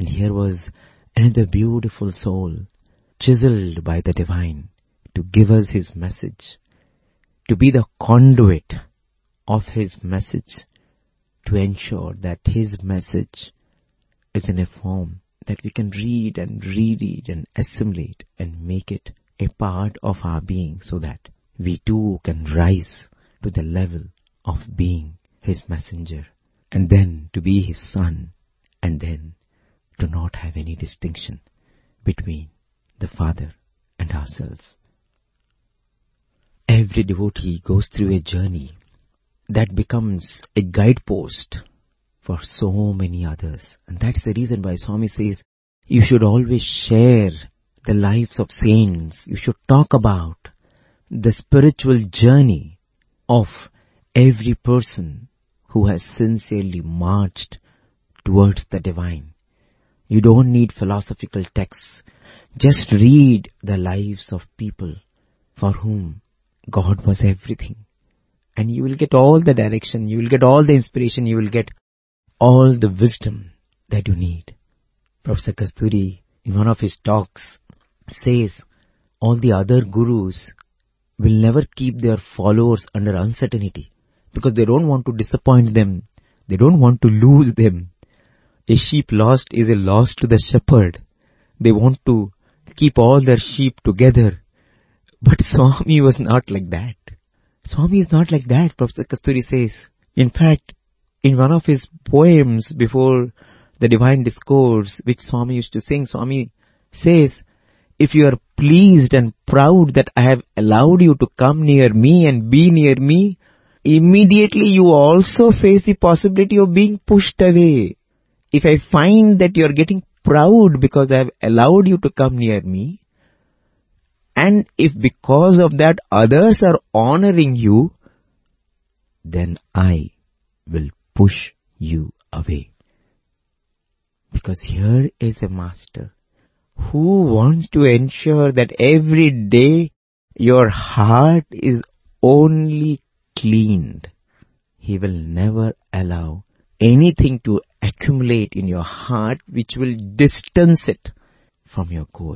And here was another beautiful soul, chiseled by the divine, to give us his message, to be the conduit of his message, to ensure that his message is in a form that we can read and reread and assimilate and make it a part of our being, so that we too can rise to the level of being his messenger, and then to be his son, and then to not have any distinction between the Father and ourselves. Every devotee goes through a journey that becomes a guidepost for so many others. And that is the reason why Swami says you should always share the lives of saints. You should talk about the spiritual journey of every person who has sincerely marched towards the divine. You don't need philosophical texts. Just read the lives of people for whom God was everything. And you will get all the direction, you will get all the inspiration, you will get all the wisdom that you need. Professor Kasturi, in one of his talks, says all the other gurus will never keep their followers under uncertainty, because they don't want to disappoint them. They don't want to lose them. A sheep lost is a loss to the shepherd. They want to keep all their sheep together. But Swami was not like that. Swami is not like that, Professor Kasturi says. In fact, in one of his poems before the Divine Discourse, which Swami used to sing, Swami says, if you are pleased and proud that I have allowed you to come near me and be near me, immediately you also face the possibility of being pushed away. If I find that you are getting proud because I have allowed you to come near me, and if because of that others are honoring you, then I will push you away. Because here is a master who wants to ensure that every day your heart is only cleaned. He will never allow anything to accumulate in your heart which will distance it from your goal.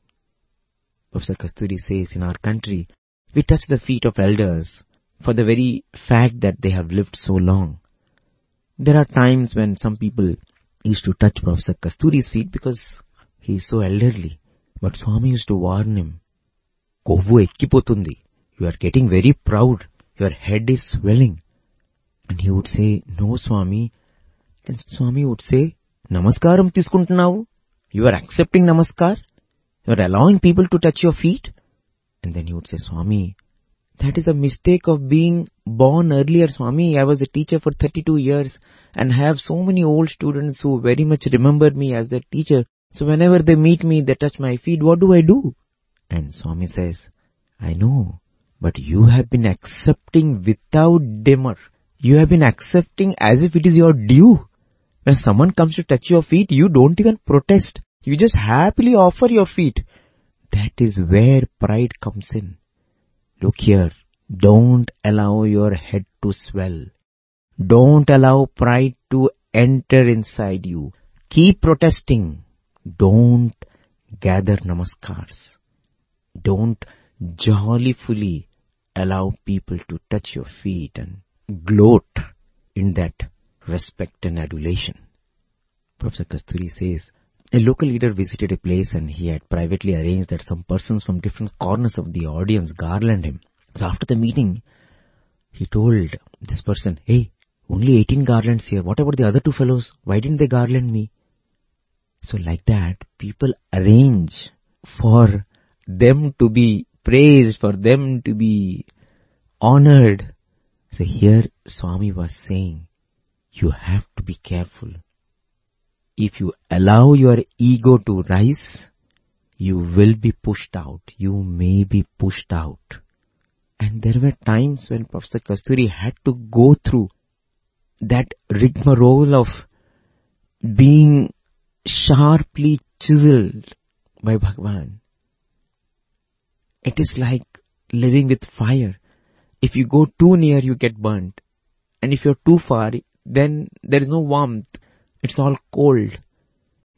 Professor Kasturi says, in our country, we touch the feet of elders for the very fact that they have lived so long. There are times when some people used to touch Professor Kasturi's feet because he is so elderly. But Swami used to warn him, Kovu ekkipotundi. You are getting very proud. Your head is swelling. And he would say, no Swami. Then Swami would say, Namaskaram tiskuntunavu. You are accepting Namaskar. You are allowing people to touch your feet. And then he would say, Swami, that is a mistake of being born earlier, Swami. I was a teacher for 32 years and have so many old students who very much remember me as their teacher. So whenever they meet me, they touch my feet. What do I do? And Swami says, I know, but you have been accepting without demur. You have been accepting as if it is your due. When someone comes to touch your feet, you don't even protest. You just happily offer your feet. That is where pride comes in. Look here, don't allow your head to swell. Don't allow pride to enter inside you. Keep protesting. Don't gather namaskars. Don't joyfully allow people to touch your feet and gloat in that respect and adulation. Professor Kasturi says, a local leader visited a place and he had privately arranged that some persons from different corners of the audience garland him. So after the meeting, he told this person, hey, only 18 garlands here. What about the other two fellows? Why didn't they garland me? So like that, people arrange for them to be praised, for them to be honored. So here Swami was saying, you have to be careful. If you allow your ego to rise, you will be pushed out. You may be pushed out. And there were times when Professor Kasturi had to go through that rigmarole of being sharply chiseled by Bhagavan. It is like living with fire. If you go too near, you get burnt. And if you're too far, then there is no warmth. It's all cold.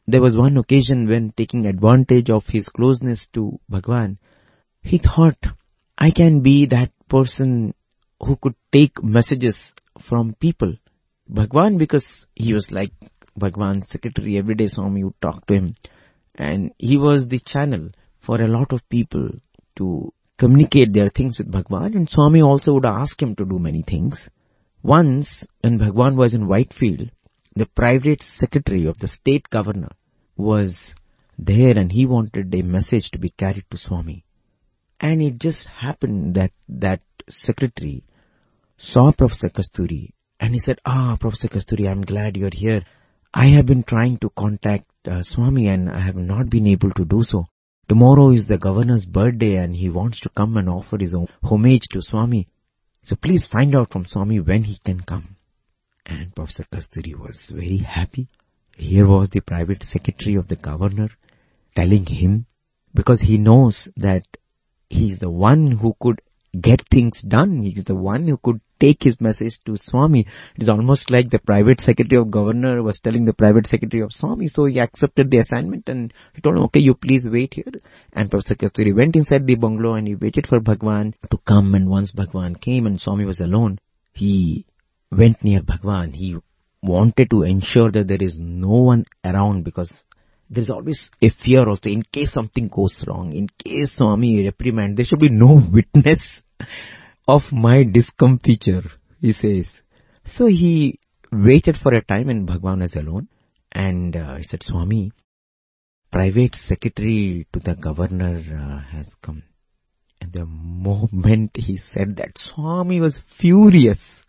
there was one occasion when, taking advantage of his closeness to Bhagwan, he thought, I can be that person who could take messages from people. Bhagwan, because he was like Bhagwan's secretary, every day Swami would talk to him. And he was the channel for a lot of people to communicate their things with Bhagwan. And Swami also would ask him to do many things. Once, when Bhagwan was in Whitefield, the private secretary of the state governor was there and he wanted a message to be carried to Swami. And it just happened that that secretary saw Professor Kasturi and he said, Professor Kasturi, I'm glad you're here. I have been trying to contact Swami and I have not been able to do so. Tomorrow is the governor's birthday and he wants to come and offer his homage to Swami. So please find out from Swami when he can come. And Professor Kasturi was very happy. Here was the private secretary of the governor telling him, because he knows that he's the one who could get things done. He's the one who could take his message to Swami. It is almost like the private secretary of governor was telling the private secretary of Swami. So he accepted the assignment and he told him, okay, you please wait here. And Professor Kasturi went inside the bungalow and he waited for Bhagwan to come. And once Bhagwan came and Swami was alone, he went near Bhagwan. He wanted to ensure that there is no one around, because there is always a fear also, in case something goes wrong, in case Swami reprimand, there should be no witness of my discomfiture, he says. So he waited for a time and Bhagwan was alone. And he said, Swami, private secretary to the governor has come. And the moment he said that, Swami was furious.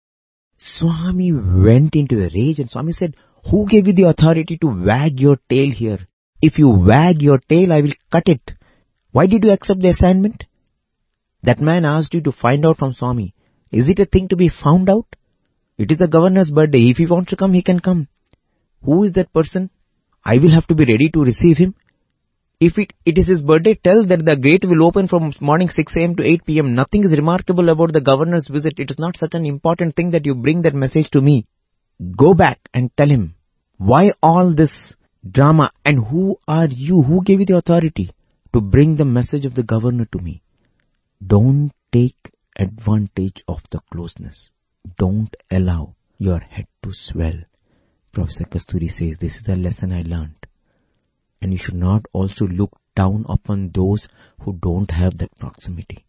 Swami went into a rage and Swami said, who gave you the authority to wag your tail here? If you wag your tail, I will cut it. Why did you accept the assignment? That man asked you to find out from Swami. Is it a thing to be found out? It is the governor's birthday. If he wants to come, he can come. Who is that person? I will have to be ready to receive him. If it is his birthday, tell that the gate will open from morning 6 a.m. to 8 p.m. Nothing is remarkable about the governor's visit. It is not such an important thing that you bring that message to me. Go back and tell him, why all this drama and who are you? Who gave you the authority to bring the message of the governor to me? Don't take advantage of the closeness. Don't allow your head to swell. Professor Kasturi says, this is the lesson I learned. And you should not also look down upon those who don't have that proximity.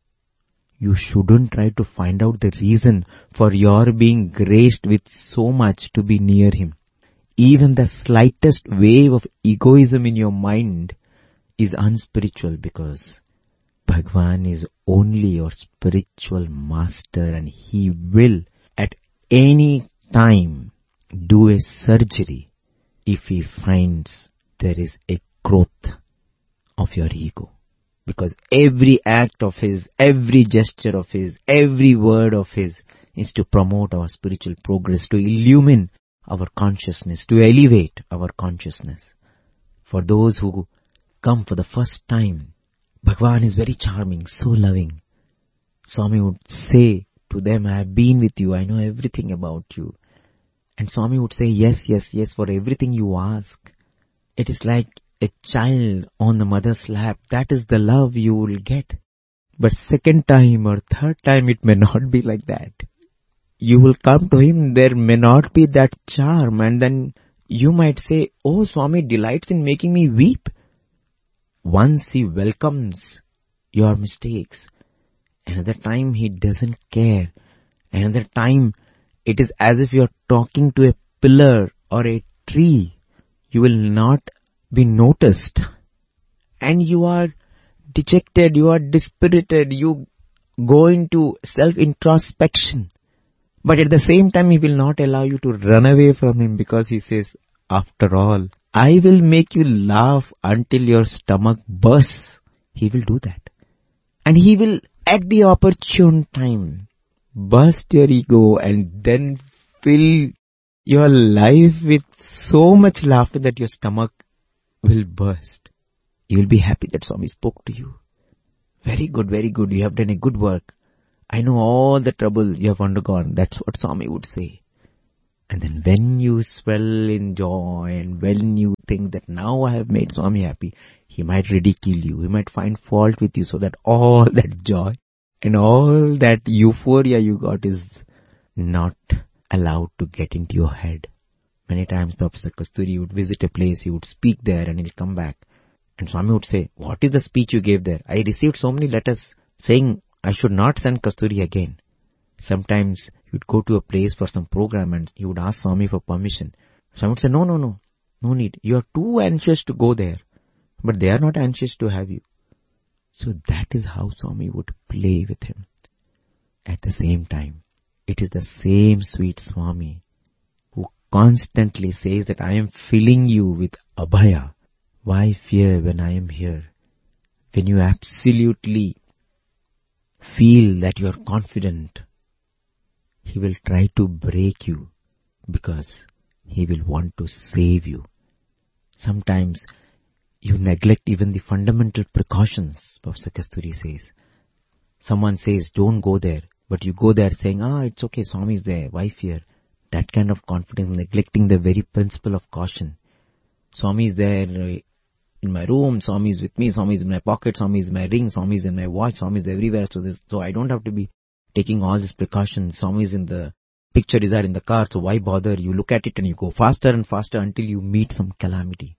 You shouldn't try to find out the reason for your being graced with so much to be near him. Even the slightest wave of egoism in your mind is unspiritual, because Bhagwan is only your spiritual master and he will at any time do a surgery if he finds there is a growth of your ego. Because every act of his, every gesture of his, every word of his is to promote our spiritual progress, to illumine our consciousness, to elevate our consciousness. For those who come for the first time, Bhagwan is very charming, so loving. Swami would say to them, I have been with you, I know everything about you. And Swami would say, yes, yes, yes, for everything you ask. It is like a child on the mother's lap. That is the love you will get. But second time or third time, it may not be like that. You will come to him, there may not be that charm, and then you might say, oh, Swami delights in making me weep. Once he welcomes your mistakes, another time he doesn't care. Another time it is as if you're talking to a pillar or a tree. You will not be noticed. And you are dejected, you are dispirited, you go into self-introspection. But at the same time, he will not allow you to run away from him, because he says, after all, I will make you laugh until your stomach bursts. He will do that. And he will, at the opportune time, burst your ego and then fill your life with so much laughter that your stomach will burst. You will be happy that Swami spoke to you. Very good, you have done a good work. I know all the trouble you have undergone. That's what Swami would say. And then when you swell in joy and when you think that now I have made Swami happy, he might ridicule you. He might find fault with you so that all that joy and all that euphoria you got is not allowed to get into your head. Many times Professor Kasturi would visit a place, he would speak there and he'll come back. And Swami would say, what is the speech you gave there? I received so many letters saying I should not send Kasturi again. Sometimes he would go to a place for some program and he would ask Swami for permission. Swami would say, no need. You are too anxious to go there. But they are not anxious to have you. So that is how Swami would play with him. At the same time, it is the same sweet Swami who constantly says that I am filling you with abhaya. Why fear when I am here? When you absolutely feel that you are confident, he will try to break you because he will want to save you. Sometimes you neglect even the fundamental precautions, Professor Kasturi says. Someone says, don't go there, but you go there saying, it's okay, Swami is there, why fear? That kind of confidence, neglecting the very principle of caution. Swami is there in my room, Swami is with me, Swami is in my pocket, Swami is in my ring, Swami is in my watch, Swami is everywhere, so I don't have to be taking all these precautions. Swami is in the picture, is there in the car, so why bother? You look at it and you go faster and faster until you meet some calamity.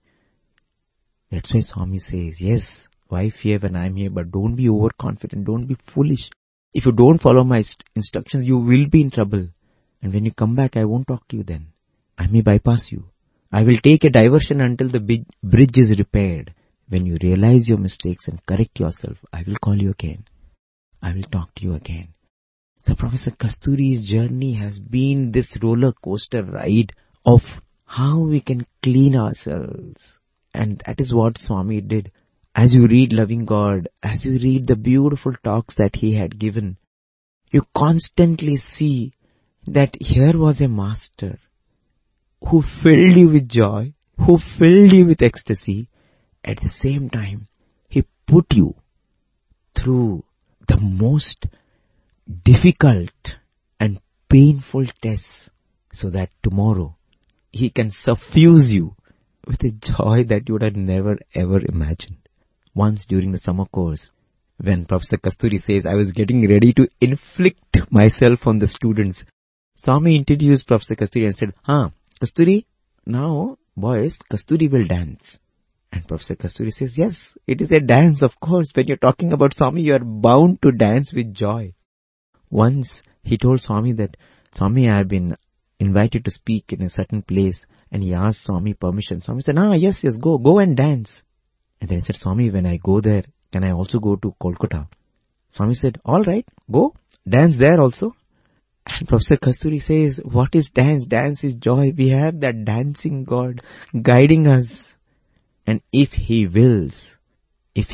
That's why Swami says, yes, why fear when I'm here, but don't be overconfident, don't be foolish. If you don't follow my instructions, you will be in trouble. And when you come back, I won't talk to you then. I may bypass you. I will take a diversion until the big bridge is repaired. When you realize your mistakes and correct yourself, I will call you again. I will talk to you again. So Professor Kasturi's journey has been this roller coaster ride of how we can clean ourselves. And that is what Swami did. As you read Loving God, as you read the beautiful talks that he had given, you constantly see that here was a master who filled you with joy, who filled you with ecstasy. At the same time, he put you through the most difficult and painful tests so that tomorrow he can suffuse you with a joy that you would have never ever imagined. Once during the summer course, when Professor Kasturi says I was getting ready to inflict myself on the students, Swami introduced Professor Kasturi and said, Kasturi, now boys, Kasturi will dance. And Professor Kasturi says, yes, it is a dance, of course. When you're talking about Swami, you are bound to dance with joy. Once he told Swami that, Swami, I have been invited to speak in a certain place, and he asked Swami permission. Swami said, yes, go and dance. And then he said, Swami, when I go there, can I also go to Kolkata? Swami said, all right, go, dance there also. And Professor Kasturi says, what is dance? Dance is joy. We have that dancing God guiding us. And if he wills, it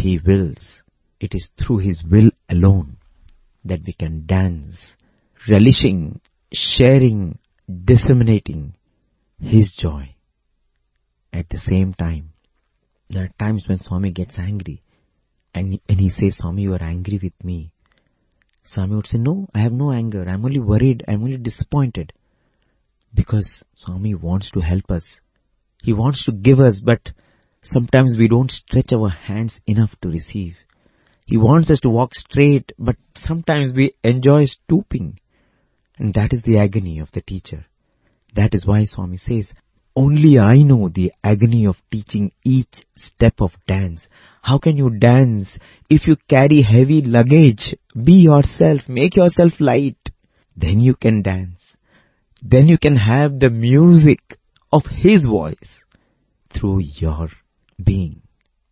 is through his will alone that we can dance, relishing, sharing, disseminating his joy. At the same time, there are times when Swami gets angry and he says, Swami, you are angry with me. Swami would say, no, I have no anger. I'm only worried. I'm only disappointed. Because Swami wants to help us. He wants to give us, but sometimes we don't stretch our hands enough to receive. He wants us to walk straight, but sometimes we enjoy stooping. And that is the agony of the teacher. That is why Swami says, only I know the agony of teaching each step of dance. How can you dance if you carry heavy luggage? Be yourself, make yourself light. Then you can dance. Then you can have the music of his voice through your being.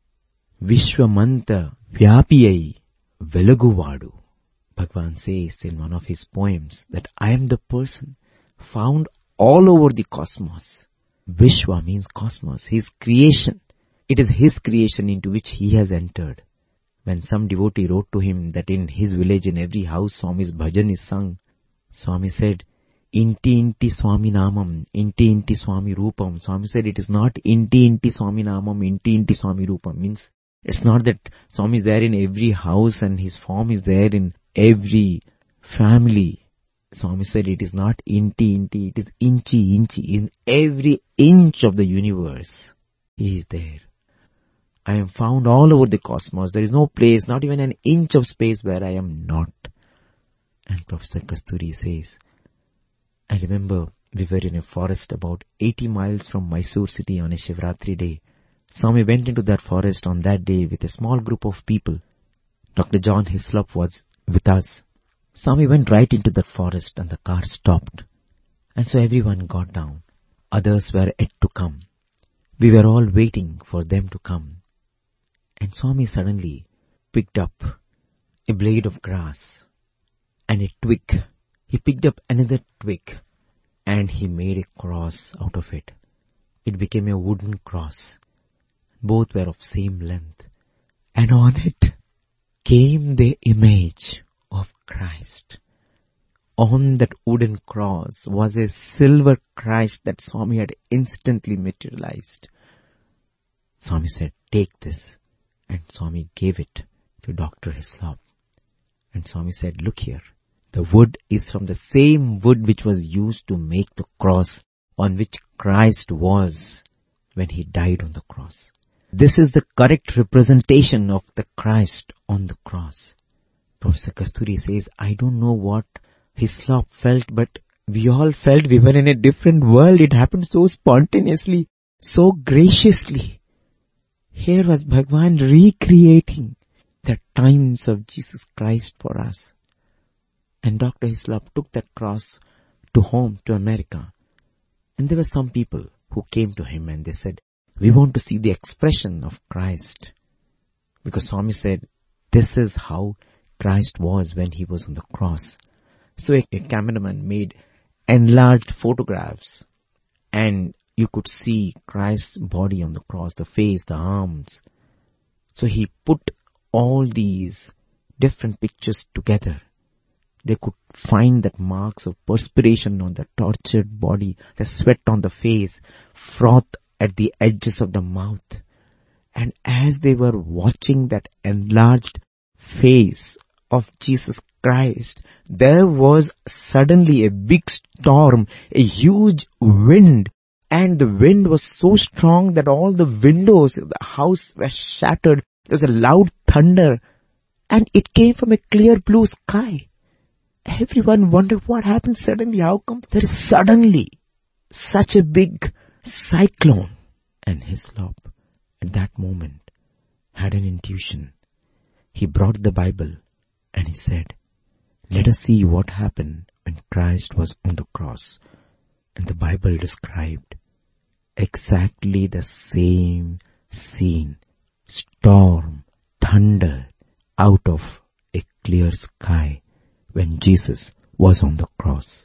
Vishwamanta Vyapiyai Velaguvadu. Bhagwan says in one of his poems that I am the person found all over the cosmos. Vishwa means cosmos, his creation. It is his creation into which he has entered. When some devotee wrote to him that in his village, in every house, Swami's bhajan is sung, Swami said, Inti Inti Swami Namam, Inti Inti Swami Rupam. Swami said it is not Inti Inti Swami Namam, Inti Inti Swami Rupam. Means it's not that Swami is there in every house and his form is there in every family. Swami said it is not inti, it is inchi. In every inch of the universe, He is there. I am found all over the cosmos. There is no place, not even an inch of space where I am not. And Professor Kasturi says, I remember we were in a forest about 80 miles from Mysore city on a Shivratri day. Swami went into that forest on that day with a small group of people. Dr. John Hislop was with us. Swami went right into that forest and the car stopped. And so everyone got down. Others were yet to come. We were all waiting for them to come. And Swami suddenly picked up a blade of grass and a twig. He picked up another twig and he made a cross out of it. It became a wooden cross. Both were of same length. And on it came the image of Christ. On that wooden cross was a silver Christ that Swami had instantly materialized. Swami said, take this. And Swami gave it to Dr. Hislop. And Swami said, look here. The wood is from the same wood which was used to make the cross on which Christ was when He died on the cross. This is the correct representation of the Christ on the cross. Professor Kasturi says, I don't know what Hislop felt, but we all felt we were in a different world. It happened so spontaneously, so graciously. Here was Bhagwan recreating the times of Jesus Christ for us. And Dr. Hislop took that cross to home, to America. And there were some people who came to him and they said, we want to see the expression of Christ. Because Swami said, this is how Christ was when He was on the cross. So a cameraman made enlarged photographs and you could see Christ's body on the cross, the face, the arms. So he put all these different pictures together. They could find that marks of perspiration on the tortured body, the sweat on the face, froth at the edges of the mouth. And as they were watching that enlarged face of Jesus Christ, there was suddenly a big storm, a huge wind. And the wind was so strong that all the windows of the house were shattered. There was a loud thunder. And it came from a clear blue sky. Everyone wondered what happened suddenly. How come there is suddenly such a big cyclone? And Hislop, at that moment, had an intuition. He brought the Bible and he said, let us see what happened when Christ was on the cross. And the Bible described exactly the same scene. Storm, thunder, out of a clear sky when Jesus was on the cross.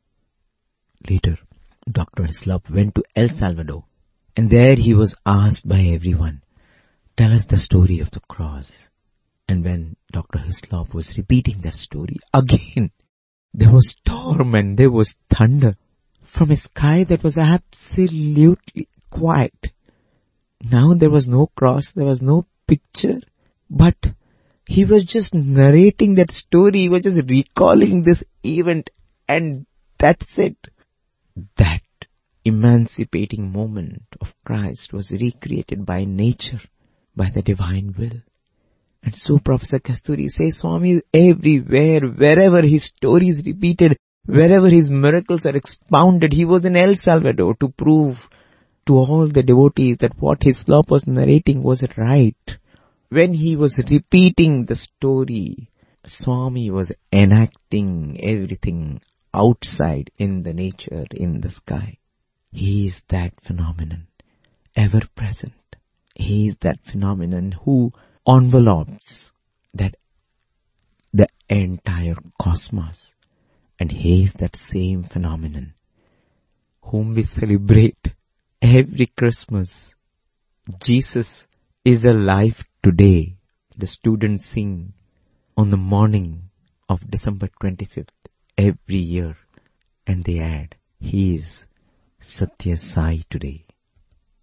Later, Dr. Hislop went to El Salvador and there he was asked by everyone, tell us the story of the cross. And when Dr. Hislop was repeating that story again, there was storm and there was thunder from a sky that was absolutely quiet. Now there was no cross, there was no picture, but he was just narrating that story, he was just recalling this event, and that's it. That emancipating moment of Christ was recreated by nature, by the divine will. And so Professor Kasturi says Swami is everywhere, wherever his story is repeated, wherever his miracles are expounded. He was in El Salvador to prove to all the devotees that what Hislop was narrating was right. When he was repeating the story, Swami was enacting everything outside in the nature, in the sky. He is that phenomenon, ever present. He is that phenomenon who envelopes that the entire cosmos. And He is that same phenomenon whom we celebrate every Christmas. Jesus is alive today. The students sing on the morning of December 25th every year. And they add, He is Satya Sai today.